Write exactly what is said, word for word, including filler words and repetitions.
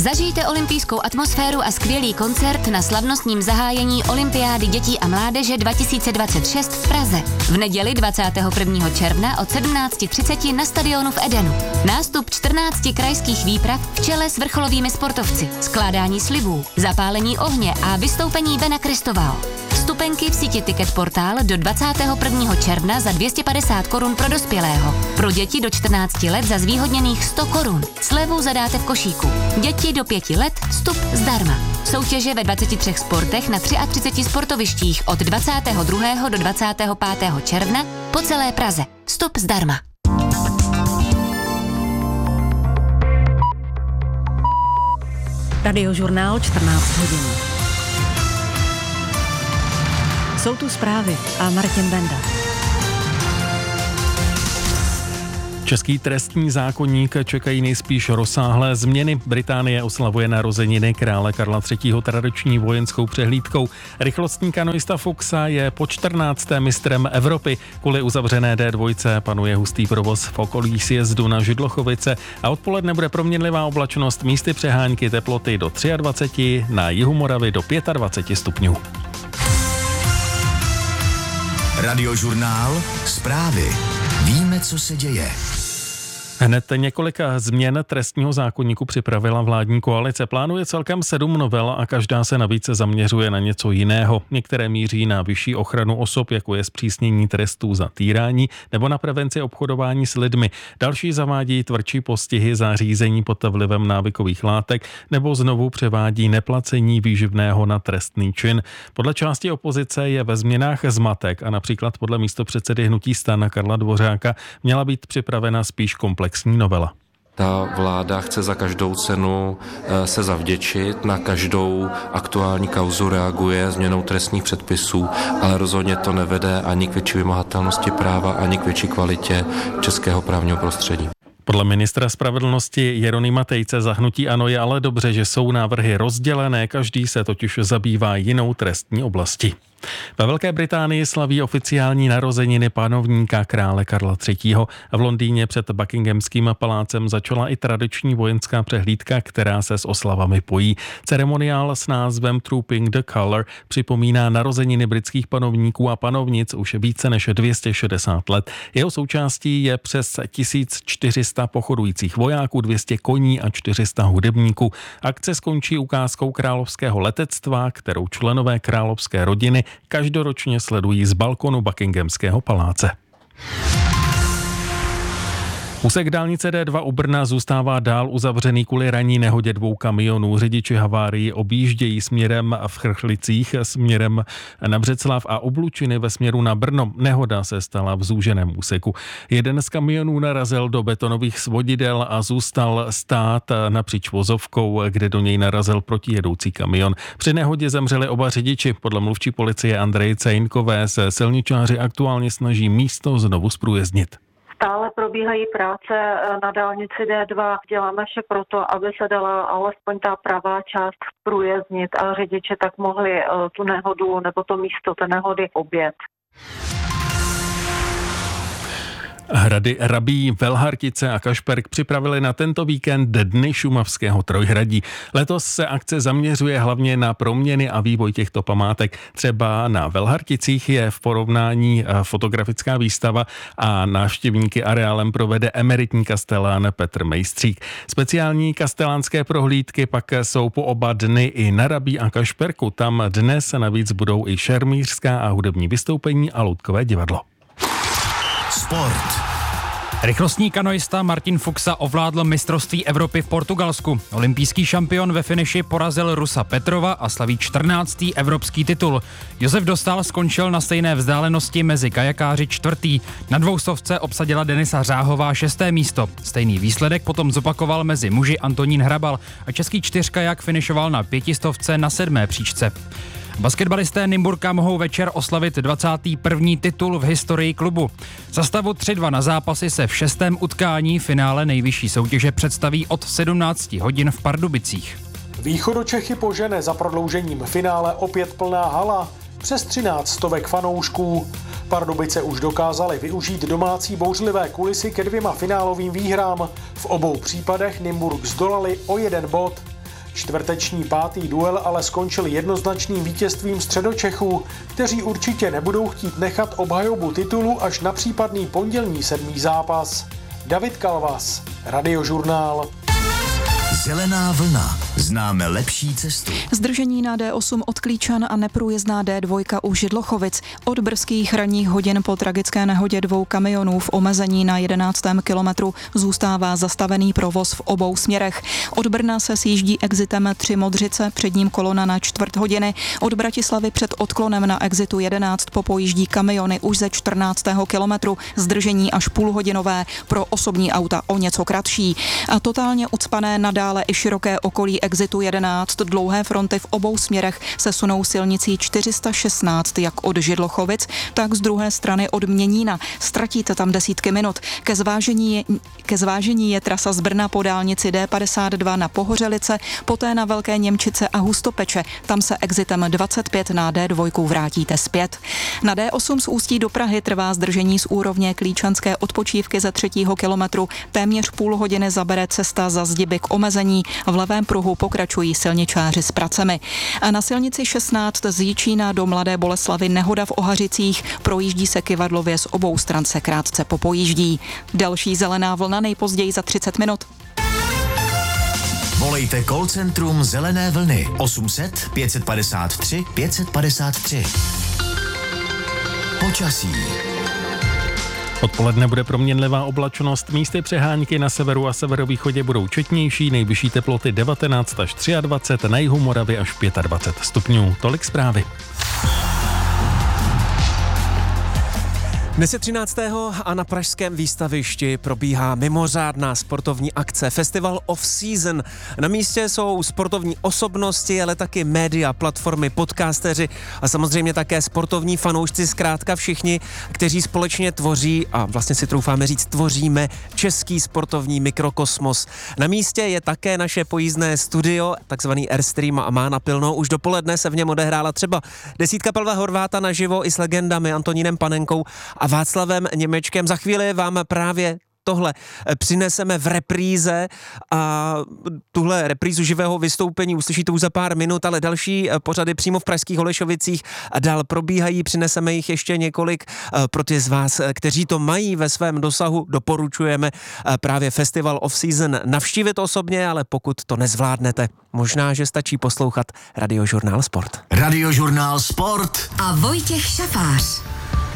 Zažijte olympijskou atmosféru a skvělý koncert na slavnostním zahájení Olympiády dětí a mládeže dva tisíce dvacet šest v Praze. V neděli dvacátého prvního června od sedmnáct třicet na stadionu v Edenu. Nástup čtrnácti krajských výprav v čele s vrcholovými sportovci, skládání slibů, zapálení ohně a vystoupení Bena Kristovao. Vstupenky v síti Ticket Portál do dvacátého prvního června za dvě stě padesát korun pro dospělého. Pro děti do čtrnácti let za zvýhodněných sto korun. Slevu zadáte v košíku. Děti do pěti let vstup zdarma. Soutěže ve dvaceti třech sportech na třiceti třech sportovištích od dvacátého druhého do dvacátého pátého června po celé Praze. Vstup zdarma. Radiožurnál čtrnáct hodin. Jsou tu zprávy a Martin Benda. Český trestní zákoník čekají nejspíš rozsáhlé změny. Británie oslavuje narozeniny krále Karla třetího. tradiční vojenskou přehlídkou. Rychlostní kanoista Fuxa je po čtrnáctém mistrem Evropy. Kvůli uzavřené dé dva panuje hustý provoz v okolí sjezdu na Židlochovice a odpoledne bude proměnlivá oblačnost, místy přehánky, teploty do dvacet tři, na jihu Moravy do dvacet pět stupňů. Radiožurnál, zprávy. Víme, co se děje. Hned několika změn trestního zákoníku připravila vládní koalice. Plánuje celkem sedm novel a každá se navíc zaměřuje na něco jiného. Některé míří na vyšší ochranu osob, jako je zpřísnění trestů za týrání nebo na prevenci obchodování s lidmi. Další zavádí tvrdší postihy za řízení pod vlivem návykových látek nebo znovu převádí neplacení výživného na trestný čin. Podle části opozice je ve změnách zmatek a například podle místopředsedy hnutí STAN Karla Dvořáka měla být připravena spíš komplexní novela. Ta vláda chce za každou cenu se zavděčit, na každou aktuální kauzu reaguje změnou trestních předpisů, ale rozhodně to nevede ani k větší vymahatelnosti práva, ani k větší kvalitě českého právního prostředí. Podle ministra spravedlnosti Jeronýma Tejce za hnutí ANO je ale dobře, že jsou návrhy rozdělené, každý se totiž zabývá jinou trestní oblasti. Ve Velké Británii slaví oficiální narozeniny panovníka krále Karla třetího. V Londýně před Buckinghamským palácem začala i tradiční vojenská přehlídka, která se s oslavami pojí. Ceremoniál s názvem Trooping the Colour připomíná narozeniny britských panovníků a panovnic už více než dvě stě šedesát let. Jeho součástí je přes tisíc čtyři sta pochodujících vojáků, dvě stě koní a čtyři sta hudebníků. Akce skončí ukázkou královského letectva, kterou členové královské rodiny každoročně sledují z balkonu Buckinghamského paláce. Úsek dálnice dé dva u Brna zůstává dál uzavřený kvůli ranní nehodě dvou kamionů. Řidiči havárii objíždějí směrem v Chrchlicích, směrem na Břeclav a Oblučiny ve směru na Brno. Nehoda se stala v zúženém úseku. Jeden z kamionů narazil do betonových svodidel a zůstal stát napříč vozovkou, kde do něj narazil protijedoucí kamion. Při nehodě zemřeli oba řidiči. Podle mluvčí policie Andreje Cejnkové se silničáři aktuálně snaží místo znovu zprůjezdnit. Stále probíhají práce na dálnici dé dva. Děláme vše proto, aby se dala alespoň ta pravá část zprůjezdnit a řidiči tak mohli tu nehodu nebo to místo té nehody objet. Hrady Rabí, Velhartice a Kašperk připravili na tento víkend Dny šumavského Trojhradí. Letos se akce zaměřuje hlavně na proměny a vývoj těchto památek. Třeba na Velharticích je v porovnání fotografická výstava a návštěvníky areálem provede emeritní kastelán Petr Mejstřík. Speciální kastelánské prohlídky pak jsou po oba dny i na Rabí a Kašperku. Tam dnes navíc budou i šermířská a hudební vystoupení a loutkové divadlo. Sport. Rychlostní kanoista Martin Fuxa ovládl mistrovství Evropy v Portugalsku. Olympijský šampion ve finiši porazil Rusa Petrova a slaví čtrnáctý evropský titul. Josef Dostál skončil na stejné vzdálenosti mezi kajakáři čtvrtý. Na dvoustovce obsadila Denisa Řáhová šesté místo. Stejný výsledek potom zopakoval mezi muži Antonín Hrabal a český čtyřkajak finišoval na pětistovce na sedmé příčce. Basketbalisté Nymburka mohou večer oslavit dvacátý první titul v historii klubu. Za stavu tři dva na zápasy se v šestém utkání finále nejvyšší soutěže představí od sedmnáct hodin v Pardubicích. Východočechy požene za prodloužením finále opět plná hala. Přes třináct stovek fanoušků. Pardubice už dokázaly využít domácí bouřlivé kulisy ke dvěma finálovým výhrám. V obou případech Nymburk zdolali o jeden bod. Čtvrteční pátý duel ale skončil jednoznačným vítězstvím Středočechů, kteří určitě nebudou chtít nechat obhajobu titulu až na případný pondělní sedmý zápas. David Kalvas, Radiožurnál. Zelená vlna. Známe lepší cestu. Zdržení na D osm od Klíčan a neprůjezdná D dva u Židlochovic. Od brzkých ranních hodin po tragické nehodě dvou kamionů v omezení na jedenáctém kilometru zůstává zastavený provoz v obou směrech. Od Brna se sjíždí exitem tři Modřice, před ním kolona na čtvrt hodiny. Od Bratislavy před odklonem na exitu jedenáct popojíždí kamiony už ze čtrnáctého kilometru. Zdržení až půlhodinové, pro osobní auta o něco kratší. A totálně ucpané nadále i široké okolí exitu jedenáct. Dlouhé fronty v obou směrech se sunou silnicí čtyři sta šestnáct jak od Židlochovic, tak z druhé strany od Měnína. Ztratíte tam desítky minut. Ke zvážení je, ke zvážení je trasa z Brna po dálnici D padesát dva na Pohořelice, poté na Velké Němčice a Hustopeče. Tam se exitem dvacet pět na D dva vrátíte zpět. Na D osm z Ústí do Prahy trvá zdržení z úrovně Klíčanské odpočívky ze třetího kilometru. Téměř půl hodiny zabere cesta za Zdiby k omezení. V levém pruhu pokračují silničáři s pracemi. A na silnici šestnáct z Jičína do Mladé Boleslavi nehoda v Ohařicích, projíždí se kyvadlově, z obou stran se krátce popojíždí. Další zelená vlna nejpozději za třicet minut. Volejte call centrum Zelené vlny osm set pět padesát tři pět padesát tři. Počasí. Odpoledne bude proměnlivá oblačnost, místy přehánky na severu a severovýchodě budou četnější, nejvyšší teploty devatenáct až dvacet tři, na jihu Moravy až dvacet pět stupňů. Tolik zprávy. Dnes je třináctého a na pražském výstavišti probíhá mimořádná sportovní akce Festival Off Season. Na místě jsou sportovní osobnosti, ale taky média, platformy, podcasteři a samozřejmě také sportovní fanoušci, zkrátka všichni, kteří společně tvoří, a vlastně si troufáme říct, tvoříme český sportovní mikrokosmos. Na místě je také naše pojízdné studio, takzvaný Airstream, a má napilno. Už dopoledne se v něm odehrála třeba desítka Pavla Horváta naživo i s legendami Antonínem Panenkou a Václavem Němečkem. Za chvíli vám právě tohle přineseme v repríze a tuhle reprízu živého vystoupení uslyšíte už za pár minut, ale další pořady přímo v pražských Holešovicích a dál probíhají. Přineseme jich ještě několik pro ty z vás, kteří to mají ve svém dosahu. Doporučujeme právě Festival Off Season navštívit osobně, ale pokud to nezvládnete, možná, že stačí poslouchat Radiožurnál Sport. Radiožurnál Sport a Vojtěch Šafář.